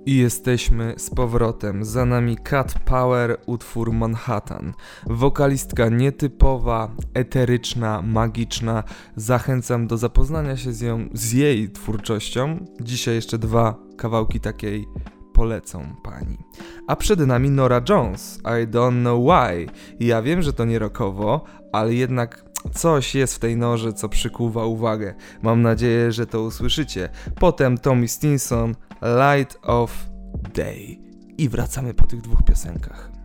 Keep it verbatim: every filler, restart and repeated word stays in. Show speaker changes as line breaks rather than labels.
I jesteśmy z powrotem. Za nami Cat Power, utwór Manhattan. Wokalistka nietypowa, eteryczna, magiczna. Zachęcam do zapoznania się z, ją, z jej twórczością. Dzisiaj jeszcze dwa kawałki takiej polecą pani. A przed nami Norah Jones, I Don't Know Why. Ja wiem, że to nie rockowo, ale jednak coś jest w tej Norze, co przykuwa uwagę. Mam nadzieję, że to usłyszycie. Potem Tommy Stinson, Light of Day. I wracamy po tych dwóch piosenkach.